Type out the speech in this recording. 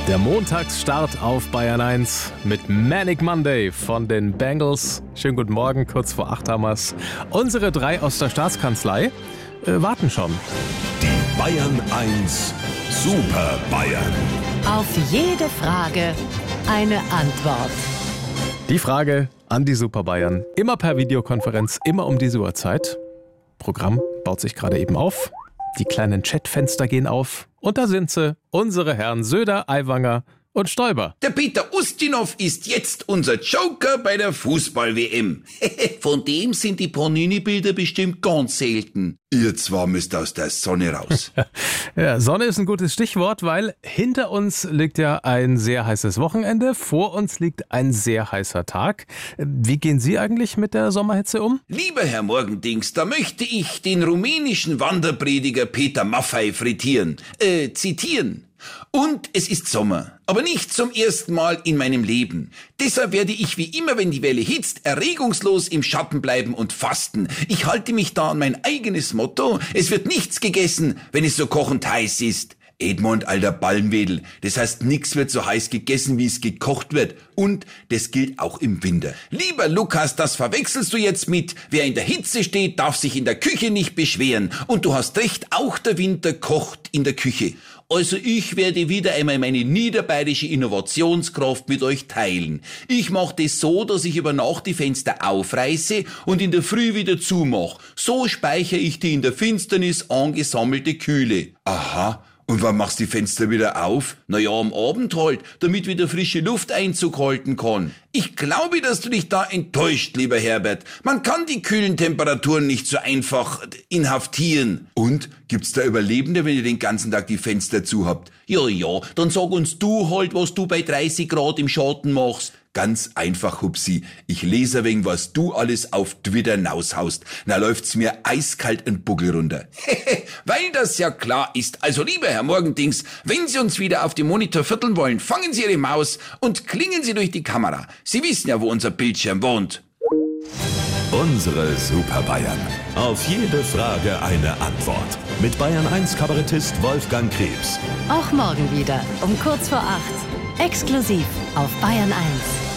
Der Montagsstart auf Bayern 1 mit Manic Monday von den Bengals. Schönen guten Morgen, kurz vor 8 haben wir's. Unsere 3 aus der Staatskanzlei warten schon. Die Bayern 1 Super Bayern. Auf jede Frage eine Antwort. Die Frage an die Super Bayern. Immer per Videokonferenz, immer um diese Uhrzeit. Programm baut sich gerade eben auf. Die kleinen Chatfenster gehen auf. Und da sind sie, unsere Herren Söder, Aiwanger und Stoiber. Der Peter Ustinov ist jetzt unser Joker bei der Fußball-WM. Von dem sind die Panini-Bilder bestimmt ganz selten. Ihr zwei müsst aus der Sonne raus. Ja, Sonne ist ein gutes Stichwort, weil hinter uns liegt ja ein sehr heißes Wochenende, vor uns liegt ein sehr heißer Tag. Wie gehen Sie eigentlich mit der Sommerhitze um? Lieber Herr Morgendings, da möchte ich den rumänischen Wanderprediger Peter Maffei zitieren. Und es ist Sommer, aber nicht zum ersten Mal in meinem Leben. Deshalb werde ich wie immer, wenn die Welle hitzt, erregungslos im Schatten bleiben und fasten. Ich halte mich da an mein eigenes Motto. Es wird nichts gegessen, wenn es so kochend heiß ist. Edmund, alter Ballenwedel, das heißt, nix wird so heiß gegessen, wie es gekocht wird. Und das gilt auch im Winter. Lieber Lukas, das verwechselst du jetzt mit, wer in der Hitze steht, darf sich in der Küche nicht beschweren. Und du hast recht, auch der Winter kocht in der Küche. Also ich werde wieder einmal meine niederbayerische Innovationskraft mit euch teilen. Ich mache das so, dass ich über Nacht die Fenster aufreiße und in der Früh wieder zumache. So speichere ich die in der Finsternis angesammelte Kühle. Aha. Und wann machst du die Fenster wieder auf? Naja, am Abend halt, damit wieder frische Luft Einzug halten kann. Ich glaube, dass du dich da enttäuscht, lieber Herbert. Man kann die kühlen Temperaturen nicht so einfach inhaftieren. Und? Gibt's da Überlebende, wenn ihr den ganzen Tag die Fenster zu habt? Ja, dann sag uns du halt, was du bei 30 Grad im Schatten machst. Ganz einfach, Hupsi. Ich lese wegen, was du alles auf Twitter raushaust. Na läuft's mir eiskalt ein Buckel runter. Weil das ja klar ist. Also lieber Herr Morgendings, wenn Sie uns wieder auf dem Monitor vierteln wollen, fangen Sie Ihre Maus und klingen Sie durch die Kamera. Sie wissen ja, wo unser Bildschirm wohnt. Unsere Super Bayern. Auf jede Frage eine Antwort. Mit Bayern 1 Kabarettist Wolfgang Krebs. Auch morgen wieder um kurz vor 8. Exklusiv auf Bayern 1.